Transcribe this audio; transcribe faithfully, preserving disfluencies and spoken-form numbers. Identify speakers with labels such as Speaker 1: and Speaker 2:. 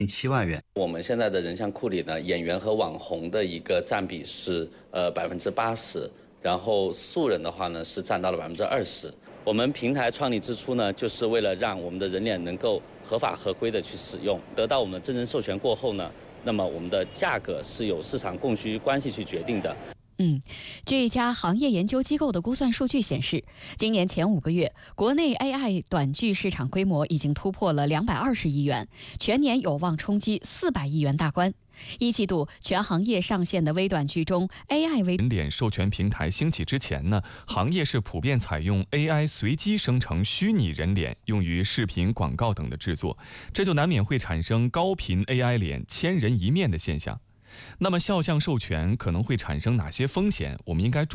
Speaker 1: 七万元。
Speaker 2: 我们现在的人像库里呢，演员和网红的一个占比是呃百分之八十，然后素人的话呢是占到了百分之二十。我们平台创立之初呢，就是为了让我们的人脸能够合法合规的去使用，得到我们真人授权过后呢，那么我们的价格是由市场供需关系去决定的。
Speaker 3: 嗯，据一家行业研究机构的估算数据显示，今年前五个月，国内 A I 短剧市场规模已经突破了两百二十亿元，全年有望冲击四百亿元大关。一季度全行业上线的微短剧中 ，A I 微
Speaker 4: 人脸授权平台兴起之前呢，行业是普遍采用 A I 随机生成虚拟人脸，用于视频、广告等的制作，这就难免会产生高频 A I 脸千人一面的现象。那么，肖像授权可能会产生哪些风险？我们应该注